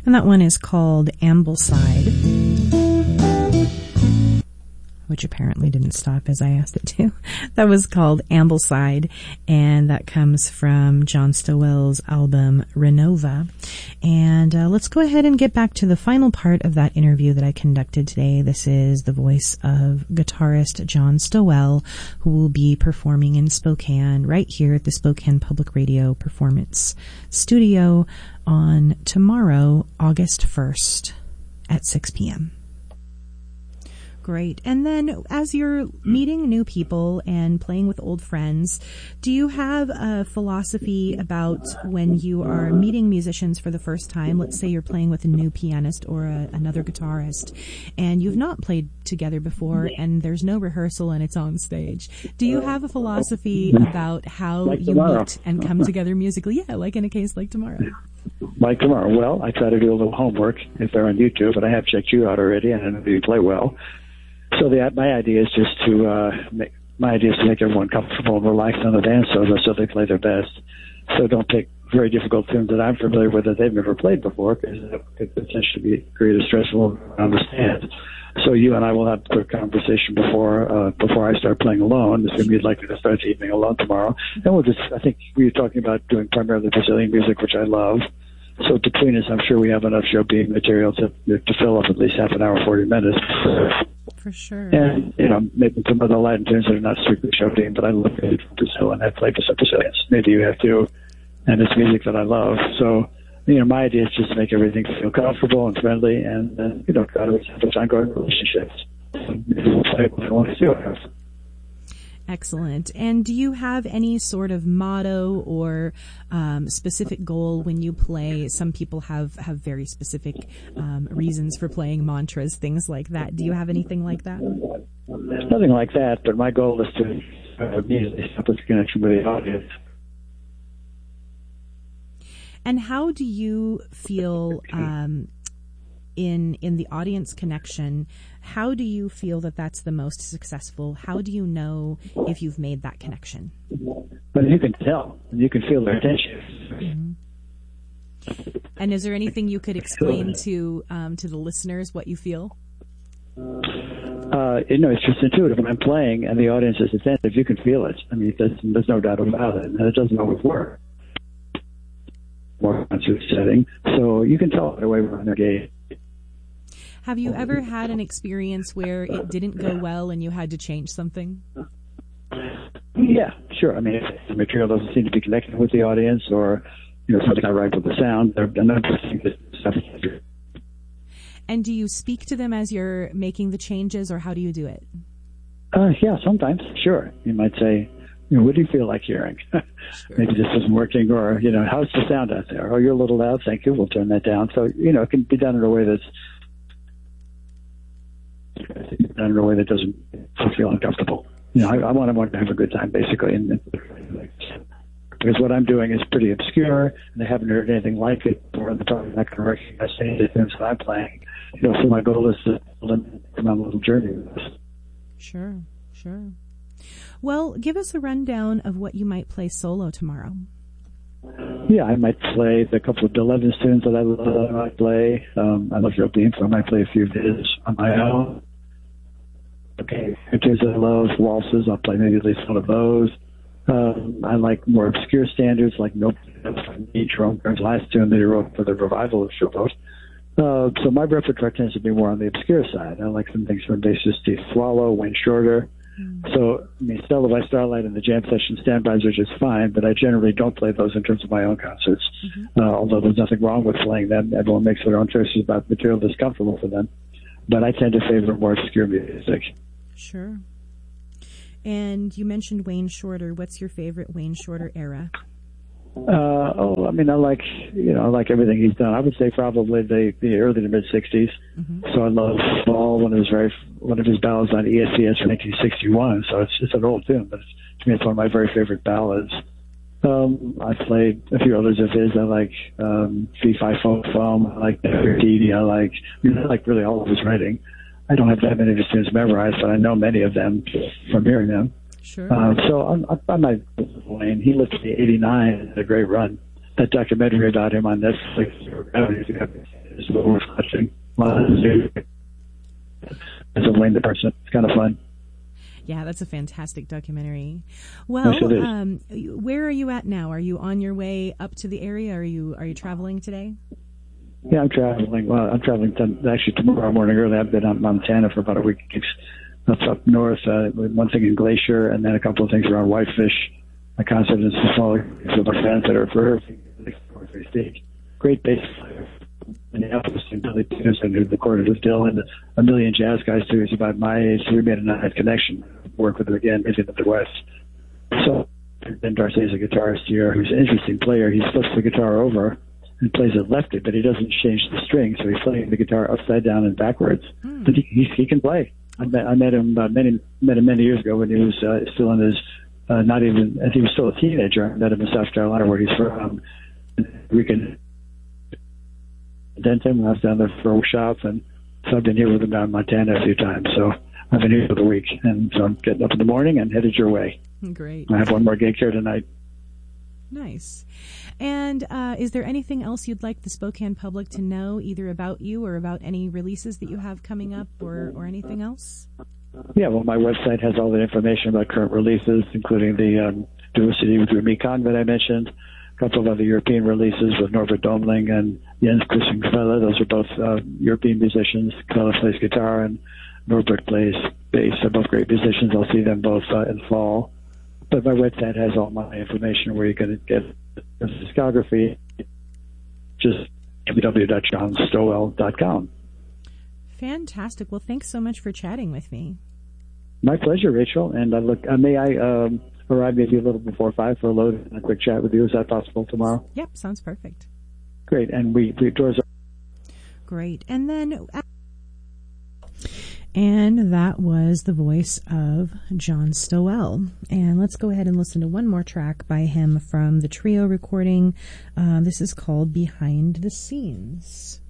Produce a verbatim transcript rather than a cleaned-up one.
And that one is called Ambleside, which apparently didn't stop as I asked it to. That was called Ambleside, and that comes from John Stowell's album Renova. And uh, let's go ahead and get back to the final part of that interview that I conducted today. This is the voice of guitarist John Stowell, who will be performing in Spokane right here at the Spokane Public Radio Performance Studio on tomorrow, August first at six p.m. Great. And then as you're meeting new people and playing with old friends, do you have a philosophy about when you are meeting musicians for the first time? Let's say you're playing with a new pianist or a, another guitarist, and you've not played together before, and there's no rehearsal and it's on stage. Do you have a philosophy about how like you tomorrow. meet and come together musically? Yeah, like in a case like tomorrow. Like tomorrow. Well, I try to do a little homework if they're on YouTube, but I have checked you out already, and I know you play well. So the, my idea is just to uh, make, my idea is to make everyone comfortable and relaxed on the dance floor so they play their best. So don't pick very difficult tunes that I'm familiar with that they've never played before, because that could potentially be create a stressful understand. So you and I will have a quick conversation before uh, before I start playing alone. Assume you'd like me to start the evening alone tomorrow. And we'll just, I think we were talking about doing primarily Brazilian music, which I love. So between us, I'm sure we have enough show being material to to fill up at least half an hour, forty minutes. For sure. And, you know, maybe some of the Latin tunes that are not strictly show being, but I love it from Brazil, and I play for some Brazilians. Maybe you have too. And it's music that I love. So, you know, my idea is just to make everything feel comfortable and friendly, and, and you know, try to establish ongoing relationships. And we'll play what I want to do. Excellent. And do you have any sort of motto or um, specific goal when you play? Some people have, have very specific um, reasons for playing mantras, things like that. Do you have anything like that? Nothing like that, but my goal is to uh, immediately establish a connection with the audience. And how do you feel um, in in the audience connection? How do you feel that that's the most successful? How do you know if you've made that connection? But you can tell, and you can feel their attention. Mm-hmm. And is there anything you could explain to um, to the listeners what you feel? Uh, you know, it's just intuitive. When I'm playing and the audience is attentive, you can feel it. I mean, there's, there's no doubt about it, and it doesn't always work. More concert setting, so you can tell right away when they're engaged. Have you ever had an experience where it didn't go well and you had to change something? Yeah, sure. I mean, if the material doesn't seem to be connecting with the audience, or you know, something not right with the sound, there are another thing that stuff. And do you speak to them as you're making the changes, or how do you do it? Uh, yeah, sometimes, sure. You might say, you know, what do you feel like hearing? Sure. Maybe this isn't working, or, you know, how's the sound out there? Oh, you're a little loud, thank you, we'll turn that down. So, you know, it can be done in a way that's done in a way that doesn't feel uncomfortable. You know, I, I want everyone to have a good time, basically. And, because what I'm doing is pretty obscure, and they haven't heard anything like it, or they're probably not going to recognize any of the things that I'm playing. You know, so my goal is to limit them on a little journey with this. Sure, sure. Well, give us a rundown of what you might play solo tomorrow. Yeah, I might play the couple of Delevin's tunes that I love. I might play. Um, I love Joe Beam, so I might play a few of his on my own. Okay, tunes that I love, waltzes. I'll play maybe at least one of those. Um, I like more obscure standards, like No Jerome Kern's last tune that he wrote for the revival of Showboat. Uh, so my repertoire tends to be more on the obscure side. I like some things from bassist Steve Swallow, Wayne Shorter. Mm. So, I mean, Stella by Starlight and the Jam Session standbys are just fine, but I generally don't play those in terms of my own concerts. Mm-hmm. Uh, although there's nothing wrong with playing them. Everyone makes their own choices about material that's comfortable for them. But I tend to favor more obscure music. Sure. And you mentioned Wayne Shorter. What's your favorite Wayne Shorter era? Uh, oh, I mean, I like, you know, I like everything he's done. I would say probably the, the early to mid sixties. Mm-hmm. So I love Fall, one of his very, one of his ballads on E S C S from nineteen sixty-one. So it's, it's an old tune, but it's, to me, it's one of my very favorite ballads. Um, I played a few others of his. I like, um, Fee Fi Fo Fum. I like Nefertiti. I like, I mean, I like really all of his writing. I don't have that many of his tunes memorized, but I know many of them from hearing them. Sure. Uh, so I'm, I'm not Wayne. He lived to be eighty-nine, had a great run. That documentary about him on Netflix is what we're watching. As a Wayne the person, it's kind of fun. Yeah, that's a fantastic documentary. Well, yes, um, where are you at now? Are you on your way up to the area? Are you are you traveling today? Yeah, I'm traveling. Well, I'm traveling to, actually tomorrow morning early. I've been out in Montana for about a week. That's up north. Uh, one thing in Glacier, and then a couple of things around Whitefish. My concert is to follow some of my fans that are for stage. Great bass player. Minneapolis and Billy Peterson, who recorded with Dylan, and a million jazz guys too. He's about my age, so we made a nice connection. Work with him again, he's in the West. So, Ben Darcy is a guitarist here who's an interesting player. He flips the guitar over and plays it lefty, but he doesn't change the string, so he's playing the guitar upside down and backwards. Mm. But he, he he can play. I met I met him uh, many met him many years ago when he was uh, still in his uh, not even I think he was still a teenager. I met him in South Carolina, where he's from. We can. Denton, I was down there for a workshop, and so I've been here with him down in Montana a few times. So I've been here for the week, and so I'm getting up in the morning and headed your way. Great. I have one more gig here tonight. Nice. And uh, is there anything else you'd like the Spokane public to know, either about you or about any releases that you have coming up, or, or anything else? Yeah, well, my website has all the information about current releases, including the um, Diversity with Remy Kahn that I mentioned. A couple of other European releases with Norbert Domling and Jens Christian Kvele. Those are both uh, European musicians. Kvele plays guitar and Norbert plays bass. They're both great musicians. I'll see them both uh, in the fall. But my website has all my information where you can get the discography. Just w w w dot john stowell dot com. Fantastic. Well, thanks so much for chatting with me. My pleasure, Rachel. And I look, uh, may I um, arrive maybe a little before five for a load and a quick chat with you? Is that possible tomorrow? Yep, sounds perfect. Great. And we, we doors are great. And then, and that was the voice of John Stowell. And let's go ahead and listen to one more track by him from the trio recording. Uh, this is called Behind the Scenes.